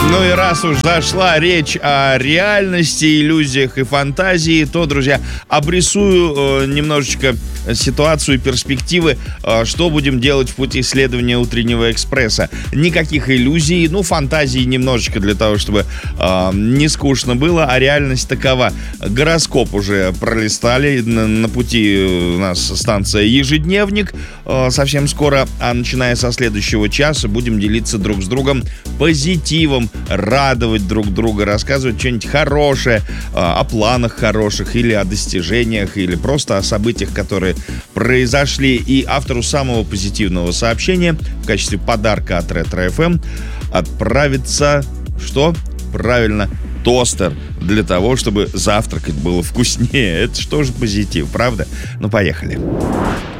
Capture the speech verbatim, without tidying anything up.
Ну и раз уж зашла речь о реальности, иллюзиях и фантазии, то, друзья, обрисую э, немножечко ситуацию и перспективы, э, что будем делать в пути исследования утреннего экспресса. Никаких иллюзий, ну, фантазии немножечко для того, чтобы э, не скучно было, а реальность такова. Гороскоп уже пролистали, на, на пути у нас станция «Ежедневник» э, совсем скоро, а начиная со следующего часа будем делиться друг с другом позитивом, радовать друг друга, рассказывать что-нибудь хорошее, о планах хороших или о достижениях, или просто о событиях, которые произошли. И автору самого позитивного сообщения в качестве подарка от Ретро эф эм отправится, что? Правильно, тостер, для того, чтобы завтракать было вкуснее. Это что же позитив, правда? Ну, поехали.